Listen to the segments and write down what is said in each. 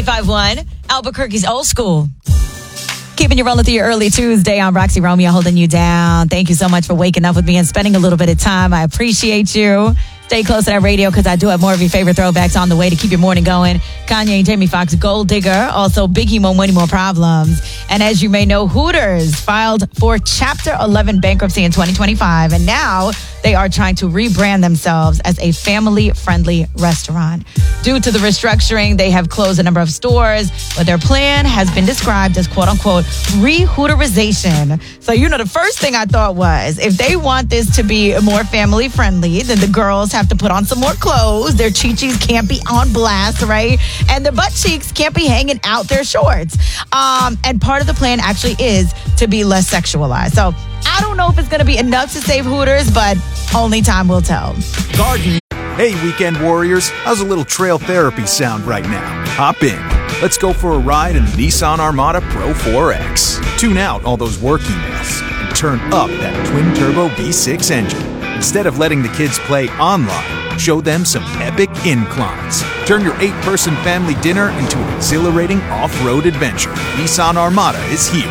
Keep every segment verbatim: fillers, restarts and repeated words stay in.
ninety-five point one, Albuquerque's old school. Keeping you rolling through your early Tuesday. I'm Roxy Romeo holding you down. Thank you so much for waking up with me and spending a little bit of time. I appreciate you. Stay close to that radio because I do have more of your favorite throwbacks on the way to keep your morning going. Kanye and Jamie Foxx, Gold Digger. Also, Biggie, More Money, More Problems. And as you may know, Hooters filed for Chapter eleven bankruptcy in twenty twenty-five. And now they are trying to rebrand themselves as a family-friendly restaurant. Due to the restructuring, they have closed a number of stores, but their plan has been described as quote-unquote re-Hooterization. So, you know, the first thing I thought was, if they want this to be more family-friendly, then the girls have to put on some more clothes. Their chi-chis can't be on blast, right? And their butt cheeks can't be hanging out their shorts. Um, and part of the plan actually is to be less sexualized. So I don't know if it's going to be enough to save Hooters, but only time will tell. Garden. Hey, weekend warriors. How's a little trail therapy sound right now? Hop in. Let's go for a ride in the Nissan Armada Pro four X. Tune out all those work emails and turn up that twin-turbo V six engine. Instead of letting the kids play online, show them some epic inclines. Turn your eight-person family dinner into an exhilarating off-road adventure. Nissan Armada is here.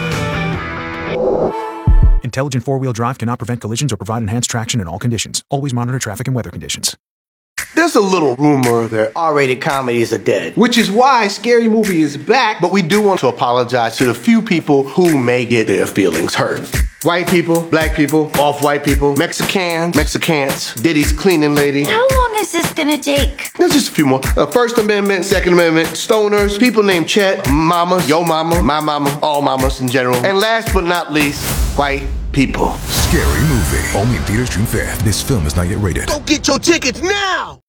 Intelligent four-wheel drive cannot prevent collisions or provide enhanced traction in all conditions. Always monitor traffic and weather conditions. There's a little rumor that R-rated comedies are dead, which is why Scary Movie is back, but we do want to apologize to the few people who may get their feelings hurt. White people, black people, off-white people, Mexicans, Mexicans, Diddy's cleaning lady. How long is this gonna take? There's just a few more. Uh, First Amendment, Second Amendment, stoners, people named Chet, mama, yo mama, my mama, all mamas in general. And last but not least, white people. Scary Movie. Only in theaters June fifth. This film is not yet rated. Go get your tickets now!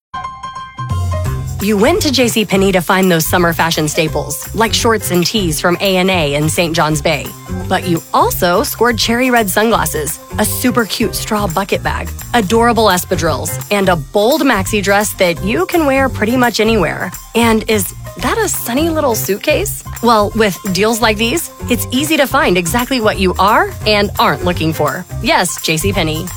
You went to JCPenney to find those summer fashion staples, like shorts and tees from A and A in Saint John's Bay. But you also scored cherry red sunglasses, a super cute straw bucket bag, adorable espadrilles, and a bold maxi dress that you can wear pretty much anywhere. And is that a sunny little suitcase? Well, with deals like these, it's easy to find exactly what you are and aren't looking for. Yes, JCPenney.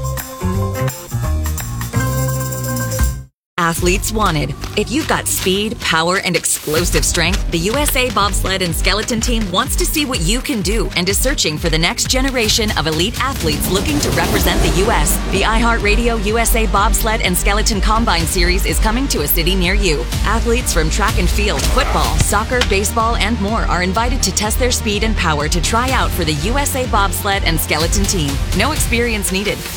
Athletes wanted. If you've got speed, power, and explosive strength, the U S A Bobsled and Skeleton Team wants to see what you can do and is searching for the next generation of elite athletes looking to represent the U S. The iHeartRadio U S A Bobsled and Skeleton Combine Series is coming to a city near you. Athletes from track and field, football, soccer, baseball, and more are invited to test their speed and power to try out for the U S A Bobsled and Skeleton Team. No experience needed.